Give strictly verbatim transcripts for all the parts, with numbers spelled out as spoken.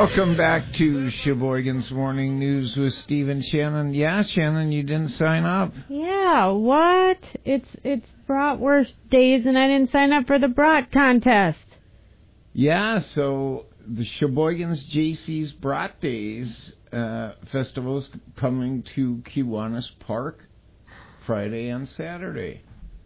Welcome back to Sheboygan's Morning News with Steve and Shannon. Yeah, Shannon, you didn't sign up. Yeah, what? It's it's Bratwurst days, and I didn't sign up for the Brat contest. Yeah, so the Sheboygan's J C's Brat Days uh, festival is coming to Kiwanis Park Friday and Saturday.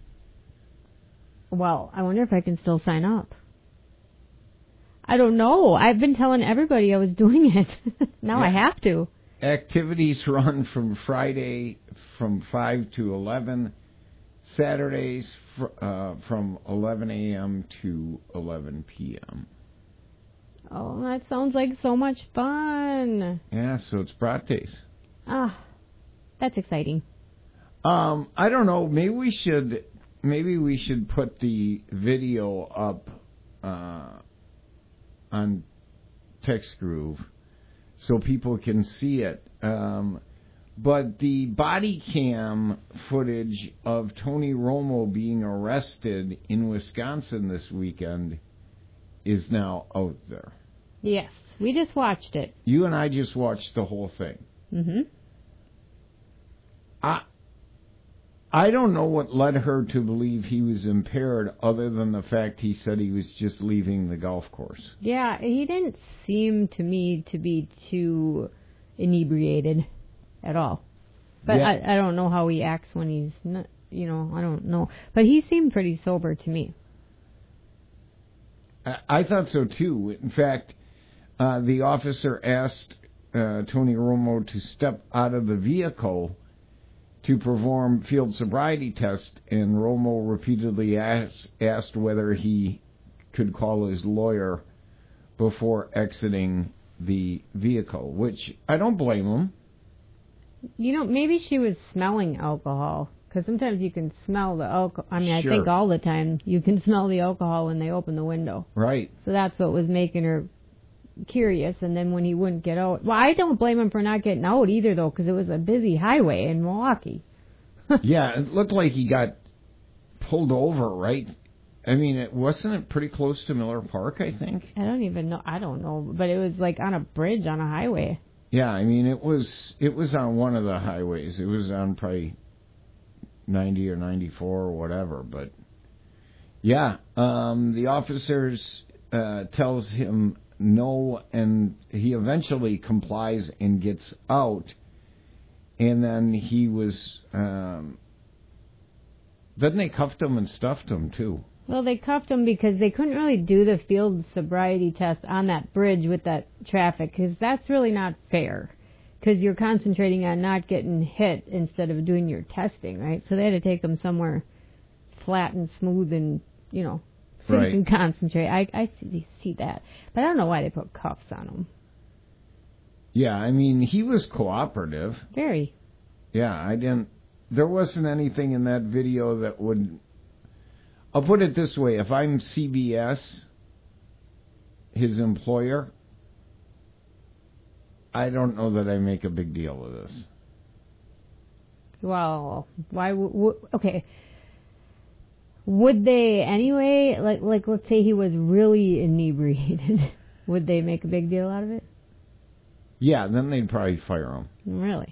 Well, I wonder if I can still sign up. I don't know. I've been telling everybody I was doing it. Now yeah. I have to. Activities run from Friday from five to eleven, Saturdays fr- uh, from eleven a.m. to eleven p.m. Oh, that sounds like so much fun. Yeah, so it's Brat Days. Ah, that's exciting. Um, I don't know. Maybe we should. Maybe we should put the video up uh, on TextGroove so people can see it. Um, but the body cam footage of Tony Romo being arrested in Wisconsin this weekend is now out there. Yes, we just watched it. You and I just watched the whole thing. Mm-hmm. I, I don't know what led her to believe he was impaired other than the fact he said he was just leaving the golf course. Yeah, he didn't seem to me to be too inebriated at all. But yeah. I, I don't know how he acts when he's not, you know, I don't know. But he seemed pretty sober to me. I, I thought so too. In fact, uh, the officer asked uh, Tony Romo to step out of the vehicle to perform field sobriety test, and Romo repeatedly asked, asked whether he could call his lawyer before exiting the vehicle, which I don't blame him. You know, maybe she was smelling alcohol, because sometimes you can smell the alcohol. I mean, sure. I think all the time you can smell the alcohol when they open the window. Right. So that's what was making her curious, and then when he wouldn't get out. Well, I don't blame him for not getting out either, though, because it was a busy highway in Milwaukee. Yeah, it looked like he got pulled over, right? I mean, it wasn't it pretty close to Miller Park, I think? I don't even know. I don't know, but it was like on a bridge on a highway. Yeah, I mean, it was it was on one of the highways. It was on probably ninety or ninety-four or whatever, but yeah, um, the officers uh, tells him no, and he eventually complies and gets out. And then he was, um, then they cuffed him and stuffed him too. Well, they cuffed him because they couldn't really do the field sobriety test on that bridge with that traffic, because that's really not fair, because you're concentrating on not getting hit instead of doing your testing, right? So they had to take him somewhere flat and smooth and, you know, so right. You can concentrate. I, I see, see that. But I don't know why they put cuffs on him. Yeah, I mean, he was cooperative. Very. Yeah, I didn't... There wasn't anything in that video that would... I'll put it this way. If I'm C B S, his employer, I don't know that I make a big deal of this. Well, why would... W- okay. Would they anyway... Like, like, let's say he was really inebriated. Would they make a big deal out of it? Yeah, then they'd probably fire him. Really?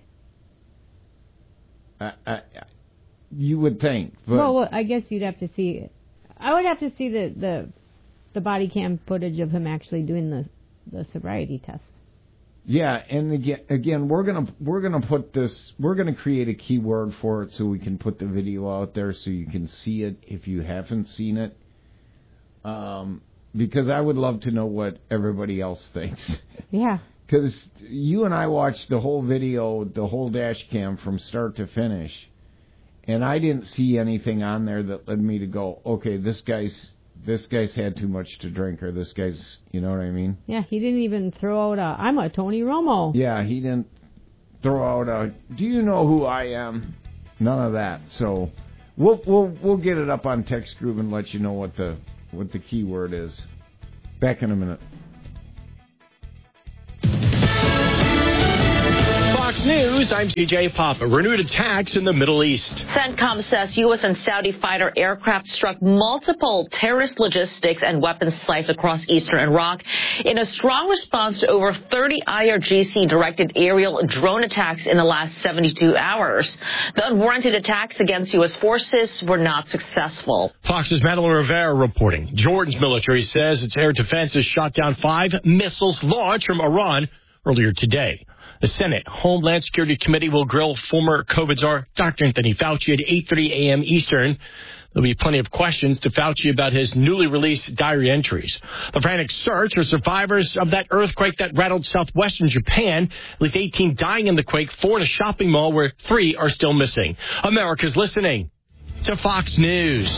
I, I, you would think. But well, well, I guess you'd have to see it. I would have to see the, the the body cam footage of him actually doing the, the sobriety test. Yeah, and again, again, we're gonna we're gonna put this. We're gonna create a keyword for it so we can put the video out there so you can see it if you haven't seen it. Um, because I would love to know what everybody else thinks. Yeah. Because you and I watched the whole video, the whole dash cam from start to finish, and I didn't see anything on there that led me to go, okay, this guy's this guy's had too much to drink, or this guy's, you know what I mean? Yeah, he didn't even throw out a, I'm a Tony Romo. Yeah, he didn't throw out a, do you know who I am? None of that. So we'll we'll we'll get it up on TextGroove and let you know what the what the keyword is. Back in a minute. Fox News News, I'm C J Papa. Renewed attacks in the Middle East. CENTCOM says U S and Saudi fighter aircraft struck multiple terrorist logistics and weapons sites across eastern Iraq in a strong response to over thirty I R G C-directed aerial drone attacks in the last seventy-two hours. The unwarranted attacks against U S forces were not successful. Fox's Madeline Rivera reporting. Jordan's military says its air defense has shot down five missiles launched from Iran earlier today. The Senate Homeland Security Committee will grill former COVID czar Doctor Anthony Fauci at eight thirty a.m. Eastern. There'll be plenty of questions to Fauci about his newly released diary entries. The frantic search for survivors of that earthquake that rattled southwestern Japan. At least eighteen dying in the quake, four in a shopping mall where three are still missing. America's listening to Fox News.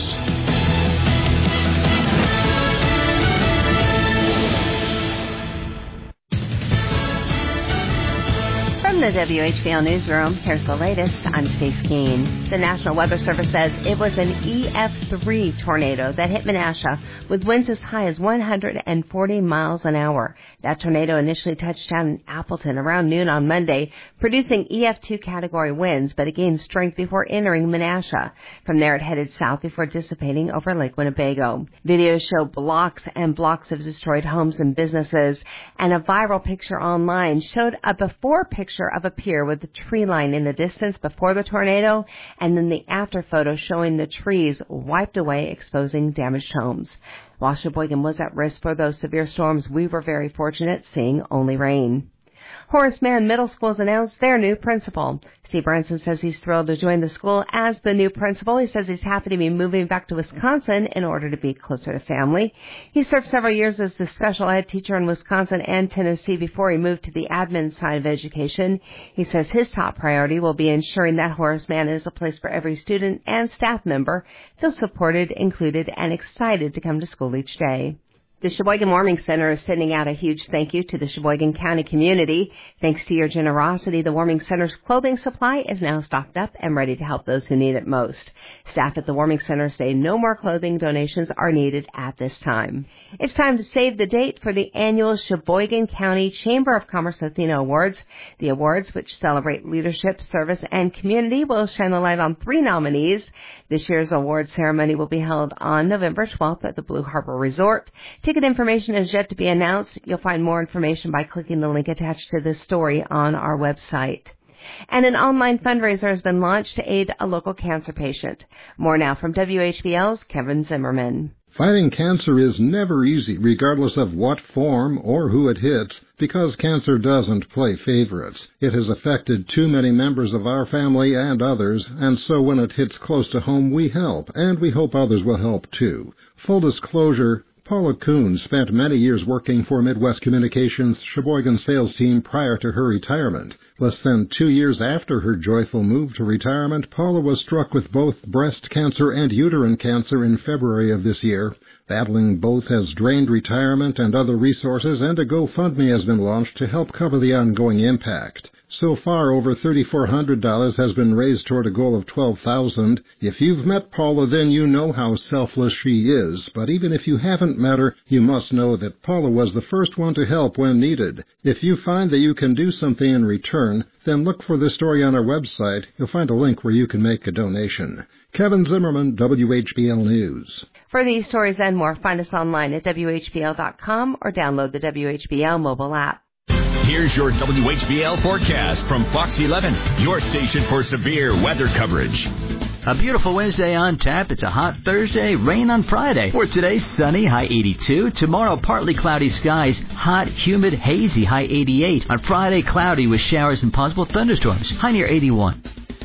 From the W H B L Newsroom, here's the latest. I'm Stacey Keene. The National Weather Service says it was an E F three tornado that hit Menasha with winds as high as one hundred forty miles an hour. That tornado initially touched down in Appleton around noon on Monday, producing E F two category winds, but it gained strength before entering Menasha. From there, it headed south before dissipating over Lake Winnebago. Videos show blocks and blocks of destroyed homes and businesses, and a viral picture online showed a before picture of a pier with the tree line in the distance before the tornado, and then the after photo showing the trees wiped away, exposing damaged homes. While Sheboygan was at risk for those severe storms, we were very fortunate, seeing only rain. Horace Mann Middle School has announced their new principal. Steve Branson says he's thrilled to join the school as the new principal. He says he's happy to be moving back to Wisconsin in order to be closer to family. He served several years as the special ed teacher in Wisconsin and Tennessee before he moved to the admin side of education. He says his top priority will be ensuring that Horace Mann is a place for every student and staff member, feel supported, included, and excited to come to school each day. The Sheboygan Warming Center is sending out a huge thank you to the Sheboygan County community. Thanks to your generosity, the Warming Center's clothing supply is now stocked up and ready to help those who need it most. Staff at the Warming Center say no more clothing donations are needed at this time. It's time to save the date for the annual Sheboygan County Chamber of Commerce Athena Awards. The awards, which celebrate leadership, service, and community, will shine the light on three nominees. This year's award ceremony will be held on November twelfth at the Blue Harbor Resort. Ticket information is yet to be announced. You'll find more information by clicking the link attached to this story on our website. And an online fundraiser has been launched to aid a local cancer patient. More now from W H B L's Kevin Zimmerman. Fighting cancer is never easy, regardless of what form or who it hits, because cancer doesn't play favorites. It has affected too many members of our family and others, and so when it hits close to home, we help, and we hope others will help too. Full disclosure, Paula Kuhn spent many years working for Midwest Communications' Sheboygan sales team prior to her retirement. Less than two years after her joyful move to retirement, Paula was struck with both breast cancer and uterine cancer in February of this year. Battling both has drained retirement and other resources, and a GoFundMe has been launched to help cover the ongoing impact. So far, over three thousand four hundred dollars has been raised toward a goal of twelve thousand dollars. If you've met Paula, then you know how selfless she is. But even if you haven't met her, you must know that Paula was the first one to help when needed. If you find that you can do something in return, then look for the story on our website. You'll find a link where you can make a donation. Kevin Zimmerman, W H B L News. For these stories and more, find us online at W H B L dot com or download the W H B L mobile app. Here's your W H B L forecast from Fox eleven, your station for severe weather coverage. A beautiful Wednesday on tap. It's a hot Thursday, rain on Friday. For today, sunny, high eighty-two. Tomorrow, partly cloudy skies, hot, humid, hazy, high eighty-eight. On Friday, cloudy with showers and possible thunderstorms, high near eighty-one.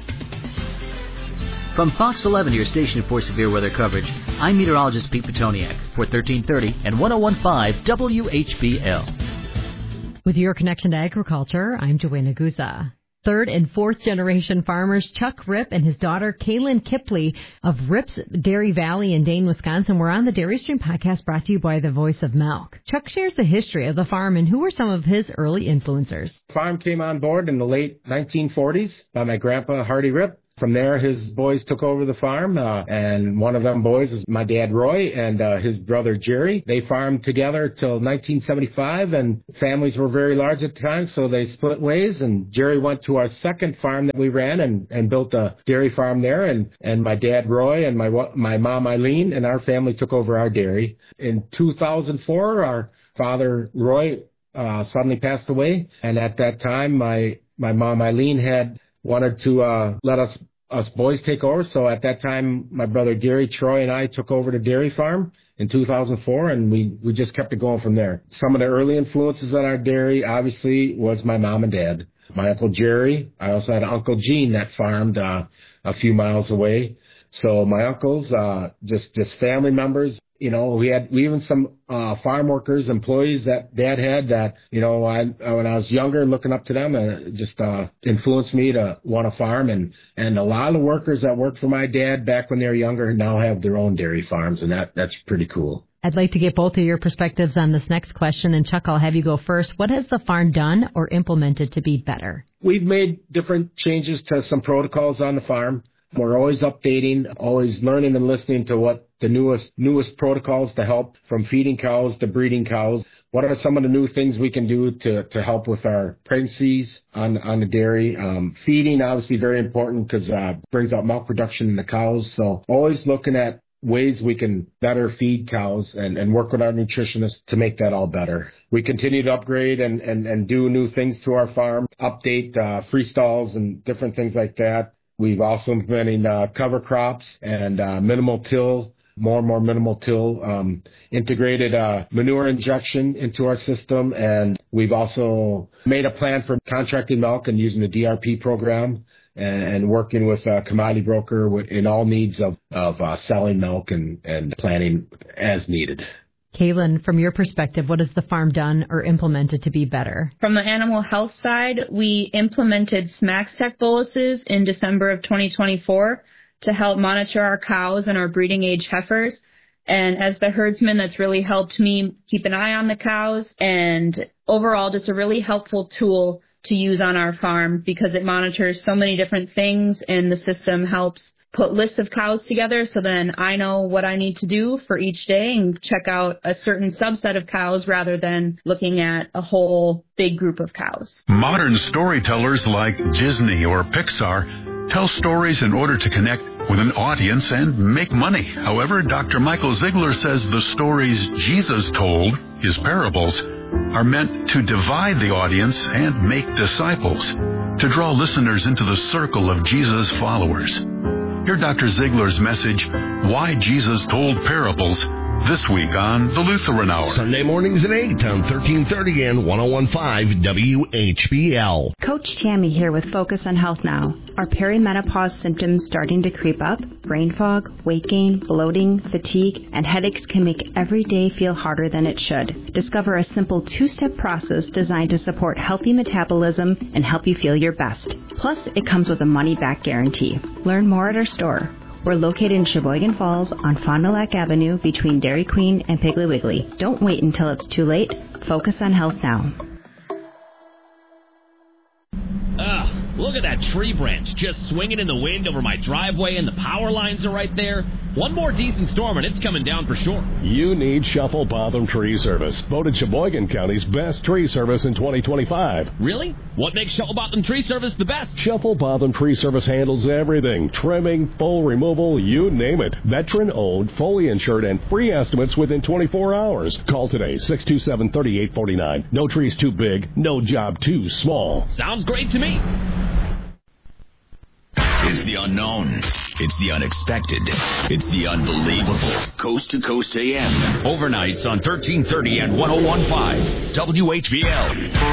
From Fox eleven, your station for severe weather coverage, I'm meteorologist Pete Petoniak for thirteen thirty and one oh one point five W H B L. With your connection to agriculture, I'm Joanna Guza. Third and fourth generation farmers Chuck Ripp and his daughter Kaylin Kipley of Ripp's Dairy Valley in Dane, Wisconsin were on the Dairy Stream podcast brought to you by the Voice of Milk. Chuck shares the history of the farm and who were some of his early influencers. The farm came on board in the late nineteen forties by my grandpa Hardy Ripp. From there, his boys took over the farm, uh, and one of them boys is my dad, Roy, and uh, his brother, Jerry. They farmed together till nineteen seventy-five, and families were very large at the time, so they split ways, and Jerry went to our second farm that we ran and, and built a dairy farm there, and, and my dad, Roy, and my my mom, Eileen, and our family took over our dairy. In two thousand four, our father, Roy, uh, suddenly passed away, and at that time, my, my mom, Eileen, had wanted to uh, let us us boys take over. So at that time, my brother Gary, Troy, and I took over the dairy farm in two thousand four, and we, we just kept it going from there. Some of the early influences on our dairy, obviously, was my mom and dad. My Uncle Jerry. I also had Uncle Gene that farmed uh, a few miles away. So my uncles, uh, just just family members. You know, we had we even some uh, farm workers, employees that Dad had that, you know, I, when I was younger, looking up to them, uh, just uh, influenced me to want to farm. And, and a lot of the workers that worked for my dad back when they were younger now have their own dairy farms, and that that's pretty cool. I'd like to get both of your perspectives on this next question, and Chuck, I'll have you go first. What has the farm done or implemented to be better? We've made different changes to some protocols on the farm. We're always updating, always learning and listening to what the newest newest protocols to help, from feeding cows to breeding cows. What are some of the new things we can do to, to help with our pregnancies on on the dairy? Um, feeding, obviously, very important because uh, brings out milk production in the cows. So always looking at ways we can better feed cows and, and work with our nutritionists to make that all better. We continue to upgrade and, and, and do new things to our farm, update uh, free stalls and different things like that. We've also implemented uh, cover crops and uh, minimal till, more and more minimal till, um, integrated uh, manure injection into our system, and we've also made a plan for contracting milk and using the D R P program and, and working with a commodity broker in all needs of, of uh, selling milk and, and planting as needed. Kaylin, from your perspective, what has the farm done or implemented to be better? From the animal health side, we implemented SmaxTech boluses in December of twenty twenty-four to help monitor our cows and our breeding age heifers. And as the herdsman, that's really helped me keep an eye on the cows, and overall just a really helpful tool to use on our farm because it monitors so many different things, and the system helps put lists of cows together, so then I know what I need to do for each day and check out a certain subset of cows rather than looking at a whole big group of cows. Modern storytellers like Disney or Pixar tell stories in order to connect with an audience and make money. However, Doctor Michael Ziegler says the stories Jesus told, his parables, are meant to divide the audience and make disciples, to draw listeners into the circle of Jesus' followers. Hear Doctor Ziegler's message, Why Jesus Told Parables, this week on The Lutheran Hour. Sunday mornings at eight on thirteen thirty and one oh one point five W H B L. Coach Tammy here with Focus on Health Now. Are perimenopause symptoms starting to creep up? Brain fog, weight gain, bloating, fatigue, and headaches can make every day feel harder than it should. Discover a simple two-step process designed to support healthy metabolism and help you feel your best. Plus, it comes with a money-back guarantee. Learn more at our store. We're located in Sheboygan Falls on Fond du Lac Avenue between Dairy Queen and Piggly Wiggly. Don't wait until it's too late. Focus on health now. Ugh, look at that tree branch just swinging in the wind over my driveway, and the power lines are right there. One more decent storm and it's coming down for sure. You need Shuffle Botham Tree Service. Voted Sheboygan County's best tree service in twenty twenty-five. Really? What makes Shuffle Botham Tree Service the best? Shuffle Botham Tree Service handles everything. Trimming, full removal, you name it. Veteran-owned, fully insured, and free estimates within twenty-four hours. Call today, six two seven, three eight four nine. No tree's too big, no job too small. Sounds great to me. It's the unknown. It's the unexpected. It's the unbelievable. Coast to Coast A M. Overnights on thirteen thirty and one oh one point five W H B L.